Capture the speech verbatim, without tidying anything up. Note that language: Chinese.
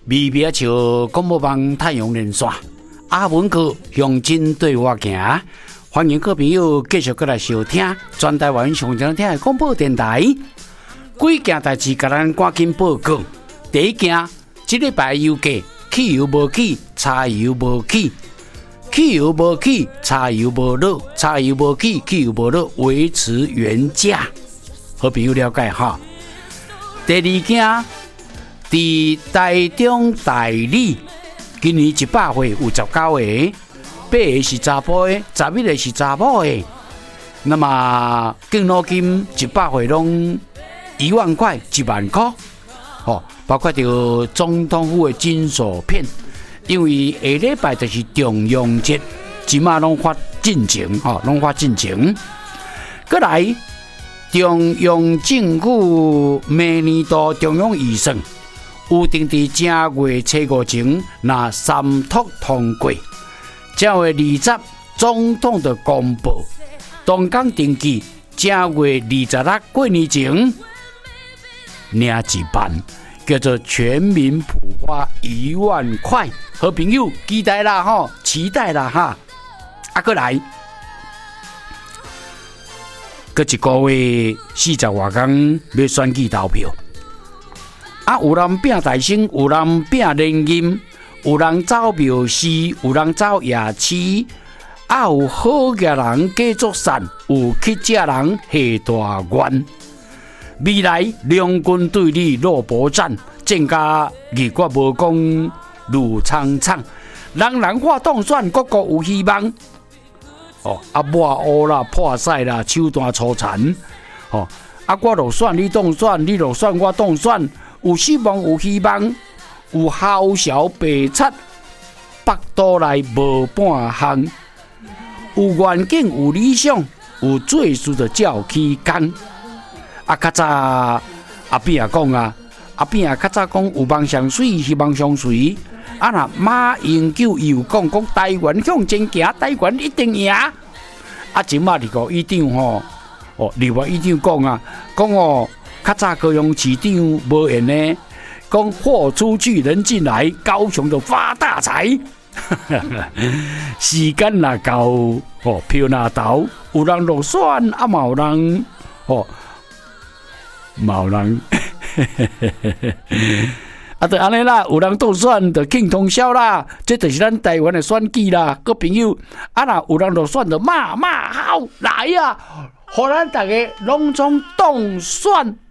微微像广播网太阳连线，阿文哥向前对我行。欢迎各位朋友继续过来收听全台湾上正听的广播电台。几件代志，甲咱赶紧报告。第一件，这礼拜油价汽油无起，柴油无起，汽油无起，柴油无落，柴油无起，汽油无落，维持原价。好朋友了解哈。第二件，伫台中大理，今年一百岁有十九个，八个是查甫的，十一个是查某的。那么敬老金一百岁拢一万块，一万块。哦，包括着总统府的金锁片，因为下礼拜就是重阳节，即马拢发进程，吼、哦，拢发进程。过来，中央政府明年度中央预算有定伫正月初五前，那三读通过，正月二十总统的公布，当港登记，正月二十六过年前。领一班叫做全民普发一万块，好朋友期待啦吼，期待啦哈！啊，过来，搁一个月四十外天要选举投票，啊，有人拼大胜，有人拼连任，有人走庙寺，有人走夜市，啊，有好嘅人继续散，有乞食人下大愿。未来两军对立肉搏战，正加二国无讲路苍苍，人人发动选，个个有希望。哦，啊，抹乌啦、破屎啦、手段粗残。哦，啊，我落选，你当选，你落选，我当选，有希望，有希望，有好小白贼，北岛内无半项，有愿景，有理想，有做事的照起工。啊，较早阿扁也讲啊，阿扁也较早讲有梦相随，希望相随。啊，那马英九又讲讲台湾向前行，台湾一定赢。啊，前马立个议长吼，哦，立法议长讲啊，讲哦，较早高雄市长无闲呢，讲货出去人进来，高雄就发大财。时间若到，哦，票若投，有人落选，啊嘛有人哦。冇人，啊，就安尼啦，有人当选就庆通宵啦，这就是咱台湾的选举啦，各朋友，啊那有人落选就骂骂好来啊，互咱大家拢总当选。